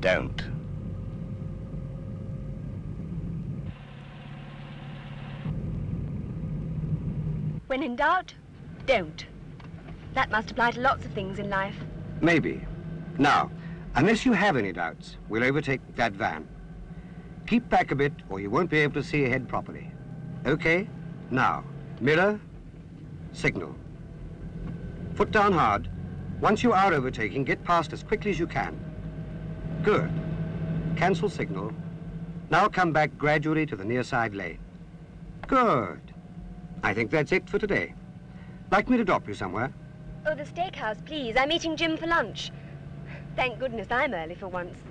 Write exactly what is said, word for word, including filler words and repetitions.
don't. When in doubt, don't. That must apply to lots of things in life. Maybe. Now, unless you have any doubts, we'll overtake that van. Keep back a bit, or you won't be able to see ahead properly. Okay? Now, mirror, signal. Foot down hard. Once you are overtaking, get past as quickly as you can. Good. Cancel signal. Now come back gradually to the near side lane. Good. I think that's it for today. Like me to drop you somewhere? Oh, the steakhouse, please. I'm meeting Jim for lunch. Thank goodness I'm early for once.